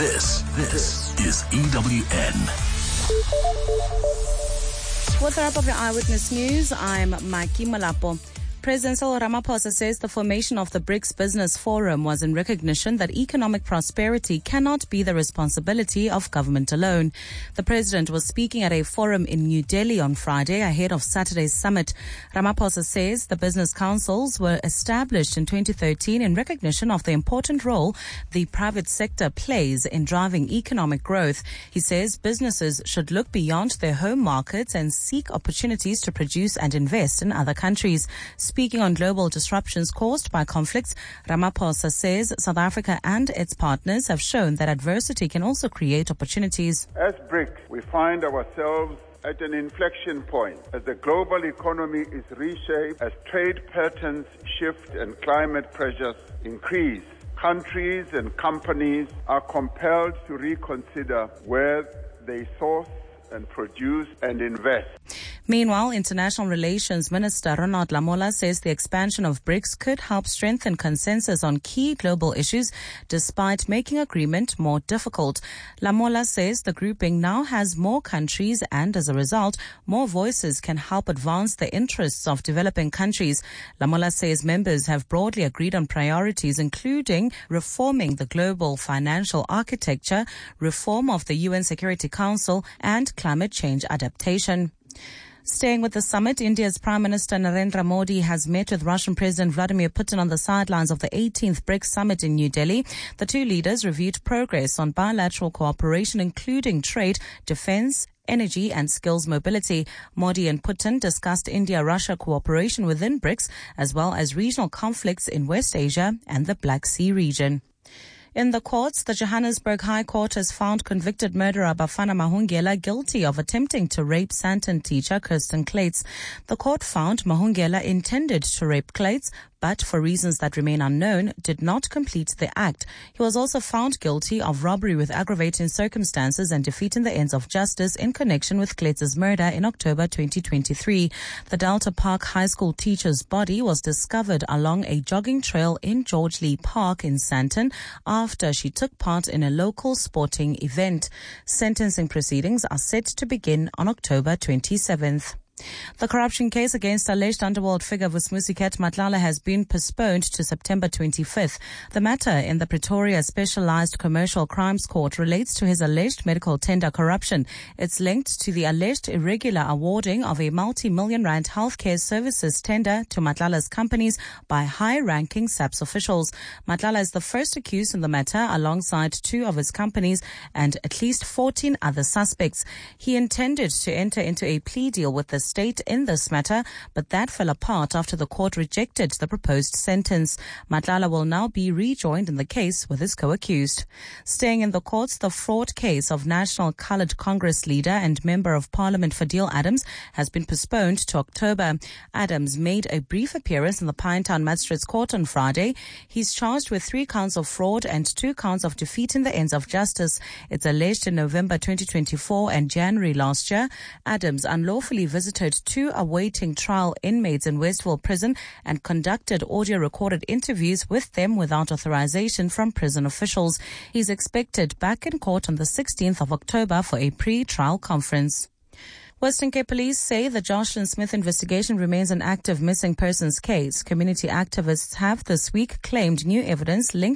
This is EWN. With the wrap of your Eyewitness News, I'm Maki Malapo. President Cyril Ramaphosa says the formation of the BRICS Business Forum was in recognition that economic prosperity cannot be the responsibility of government alone. The president was speaking at a forum in New Delhi on Friday ahead of Saturday's summit. Ramaphosa says the business councils were established in 2013 in recognition of the important role the private sector plays in driving economic growth. He says businesses should look beyond their home markets and seek opportunities to produce and invest in other countries. Speaking on global disruptions caused by conflicts, Ramaphosa says South Africa and its partners have shown that adversity can also create opportunities. As BRIC, we find ourselves at an inflection point as the global economy is reshaped, as trade patterns shift and climate pressures increase. Countries and companies are compelled to reconsider where they source and produce and invest. Meanwhile, International Relations Minister Ronald Lamola says the expansion of BRICS could help strengthen consensus on key global issues despite making agreement more difficult. Lamola says the grouping now has more countries and as a result, more voices can help advance the interests of developing countries. Lamola says members have broadly agreed on priorities including reforming the global financial architecture, reform of the UN Security Council and climate change adaptation. Staying with the summit, India's Prime Minister Narendra Modi has met with Russian President Vladimir Putin on the sidelines of the 18th BRICS summit in New Delhi. The two leaders reviewed progress on bilateral cooperation, including trade, defense, energy and skills mobility. Modi and Putin discussed India-Russia cooperation within BRICS, as well as regional conflicts in West Asia and the Black Sea region. In the courts, the Johannesburg High Court has found convicted murderer Bafana Mahungela guilty of attempting to rape Sandton teacher Kirsten Clates. The court found Mahungela intended to rape Clates, but for reasons that remain unknown, did not complete the act. He was also found guilty of robbery with aggravating circumstances and defeating the ends of justice in connection with Clates' murder in October 2023. The Delta Park High School teacher's body was discovered along a jogging trail in George Lee Park in Sandton after she took part in a local sporting event. Sentencing proceedings are set to begin on October 27th. The corruption case against alleged underworld figure Vusmusiket Matlala has been postponed to September 25th. The matter in the Pretoria Specialized Commercial Crimes Court relates to his alleged medical tender corruption. It's linked to the alleged irregular awarding of a multi-million rand healthcare services tender to Matlala's companies by high-ranking SAPS officials. Matlala is the first accused in the matter alongside two of his companies and at least 14 other suspects. He intended to enter into a plea deal with the state in this matter, but that fell apart after the court rejected the proposed sentence. Matlala will now be rejoined in the case with his co-accused. Staying in the courts, the fraud case of National Coloured Congress leader and Member of Parliament Fadil Adams has been postponed to October. Adams made a brief appearance in the Pinetown Magistrates Court on Friday. He's charged with 3 counts of fraud and 2 counts of defeating the ends of justice. It's alleged in November 2024 and January last year, Adams unlawfully visited 2 awaiting trial inmates in Westville Prison and conducted audio-recorded interviews with them without authorization from prison officials. He's expected back in court on the 16th of October for a pre-trial conference. Western Cape Police say the Jocelyn Smith investigation remains an active missing persons case. Community activists have this week claimed new evidence linked